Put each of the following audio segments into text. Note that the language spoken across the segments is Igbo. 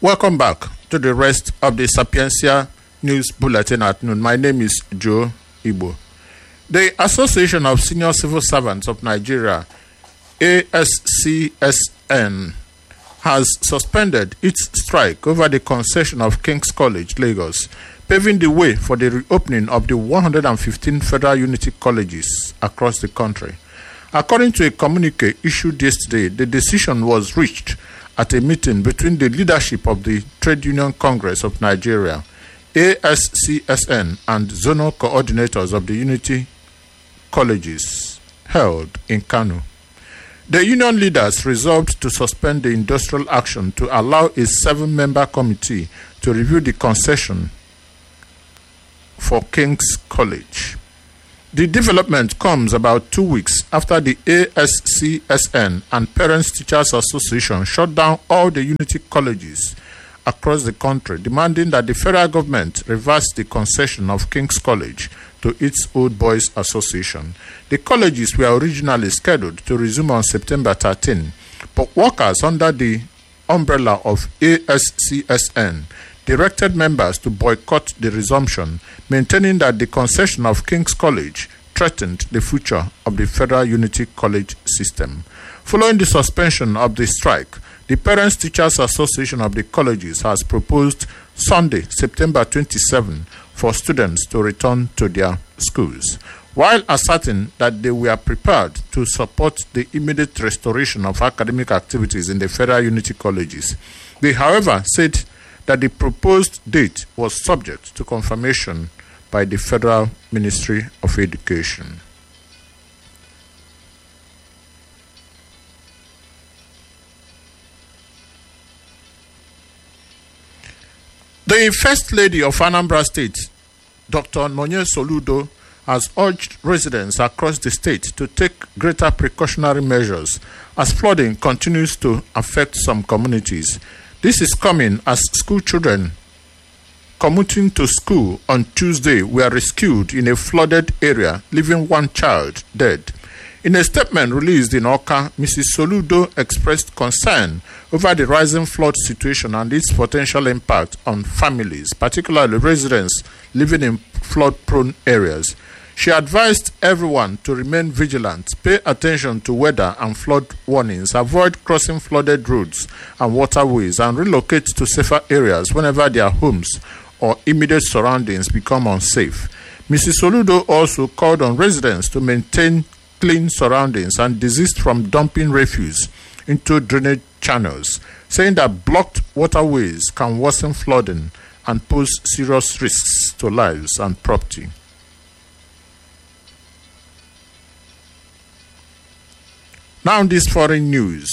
Welcome back to the rest of the Sapiencia News Bulletin at noon. My name is Joe Igbo. The Association of Senior Civil Servants of Nigeria, ASCSN, has suspended its strike over the concession of King's College, Lagos, paving the way for the reopening of the 115 federal unity colleges across the country. According to a communique issued yesterday, the decision was reached at a meeting between the leadership of the Trade Union Congress of Nigeria, ASCSN, and zonal coordinators of the unity colleges held in Kano. The union leaders resolved to suspend the industrial action to allow a 7-member committee to review the concession for King's College. The development comes about 2 weeks after the ASCSN and Parents Teachers Association shut down all the unity colleges across the country, demanding that the federal government reverse the concession of King's College to its Old Boys Association. The colleges were originally scheduled to resume on September 13, but workers under the umbrella of ASCSN directed members to boycott the resumption, maintaining that the concession of King's College threatened the future of the Federal Unity College system. Following the suspension of the strike, the Parents Teachers Association of the colleges has proposed Sunday, September 27, for students to return to their schools, while asserting that they were prepared to support the immediate restoration of academic activities in the Federal Unity colleges. They, however, said that the proposed date was subject to confirmation by the Federal Ministry of Education. The First Lady of Anambra State, Dr. Nonye Soludo, has urged residents across the state to take greater precautionary measures as flooding continues to affect some communities. This is coming as school children commuting to school on Tuesday were rescued in a flooded area, leaving one child dead. In a statement released in Awka, Mrs. Soludo expressed concern over the rising flood situation and its potential impact on families, particularly residents living in flood-prone areas. She advised everyone to remain vigilant, pay attention to weather and flood warnings, avoid crossing flooded roads and waterways, and relocate to safer areas whenever their homes or immediate surroundings become unsafe. Mrs. Soludo also called on residents to maintain clean surroundings and desist from dumping refuse into drainage channels, saying that blocked waterways can worsen flooding and pose serious risks to lives and property. Now this foreign news.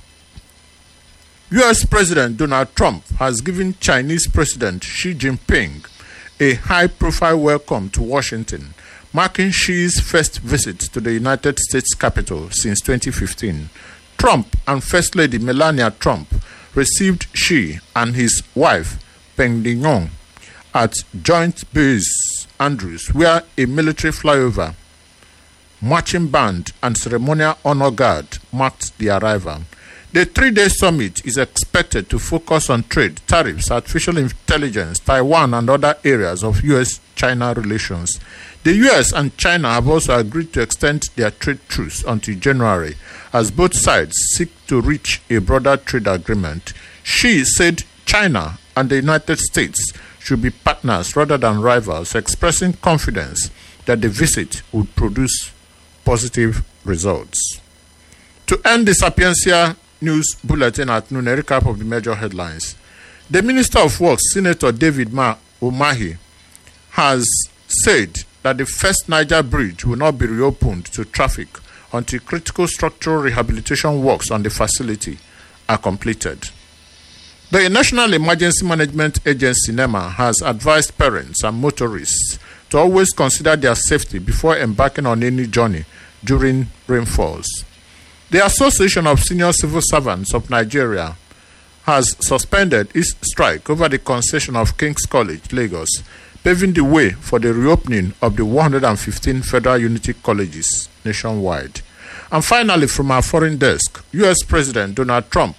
U.S. President Donald Trump has given Chinese President Xi Jinping a high-profile welcome to Washington, marking Xi's first visit to the United States Capitol since 2015. Trump and First Lady Melania Trump received Xi and his wife Peng Liyong at Joint Base Andrews, where a military flyover, marching band, and ceremonial honor guard marked the arrival. The 3-day summit is expected to focus on trade, tariffs, artificial intelligence, Taiwan, and other areas of U.S.-China relations. The U.S. and China have also agreed to extend their trade truce until January, as both sides seek to reach a broader trade agreement. Xi said China and the United States should be partners rather than rivals, expressing confidence that the visit would produce positive results. To end the Sapiencia News Bulletin at noon, a recap of the major headlines. The Minister of Works, Senator David Umahi, has said that the first Niger Bridge will not be reopened to traffic until critical structural rehabilitation works on the facility are completed. The National Emergency Management Agency, NEMA, has advised parents and motorists to always consider their safety before embarking on any journey during rainfalls. The Association of Senior Civil Servants of Nigeria has suspended its strike over the concession of King's College, Lagos, paving the way for the reopening of the 115 federal unity colleges nationwide. And finally, from our foreign desk, U.S. President Donald Trump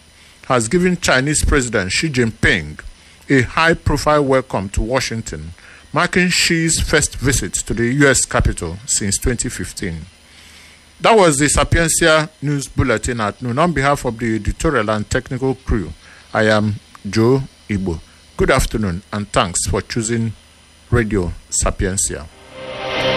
has given Chinese President Xi Jinping a high-profile welcome to Washington, marking Xi's first visit to the U.S. Capitol since 2015. That was the Sapiencia News Bulletin at noon. On behalf of the editorial and technical crew, I am Joe Igbo. Good afternoon and thanks for choosing Radio Sapiencia.